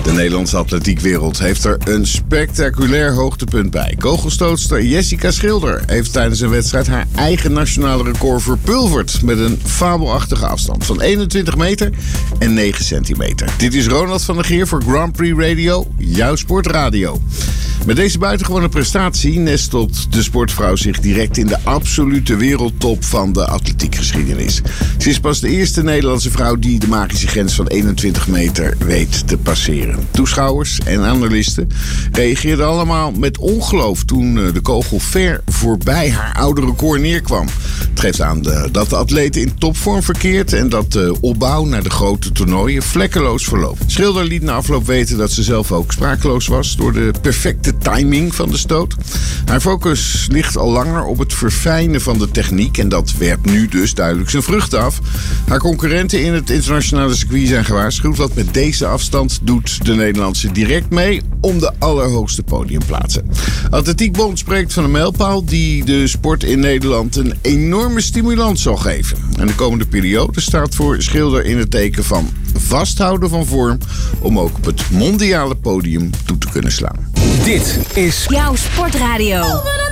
De Nederlandse atletiekwereld heeft er een spectaculair hoogtepunt bij. Kogelstootster Jessica Schilder heeft tijdens een wedstrijd haar eigen nationale record verpulverd met een fabelachtige afstand van 21 meter en 9 centimeter. Dit is Ronald van der Geer voor Grand Prix Radio, jouw sportradio. Met deze buitengewone prestatie nestelt de sportvrouw zich direct in de absolute wereldtop van de atletiekgeschiedenis. Ze is pas de eerste Nederlandse vrouw die de magische grens van 21 meter weet te passeren. Toeschouwers en analisten reageerden allemaal met ongeloof toen de kogel ver voorbij haar oude record neerkwam. Het geeft aan dat de atlete in topvorm verkeert en dat de opbouw naar de grote toernooien vlekkeloos verloopt. Schilder liet na afloop weten dat ze zelf ook sprakeloos was door de perfecte timing van de stoot. Haar focus ligt al langer op het verfijnen van de techniek en dat werpt nu dus duidelijk zijn vruchten af. Haar concurrenten in het internationale circuit zijn gewaarschuwd, want met deze afstand doet de Nederlandse direct mee om de allerhoogste podiumplaatsen. Atletiekbond spreekt van een mijlpaal die de sport in Nederland een enorme stimulans zal geven. En de komende periode staat voor Schilder in het teken van vasthouden van vorm om ook op het mondiale podium toe te kunnen slaan. Dit is jouw sportradio.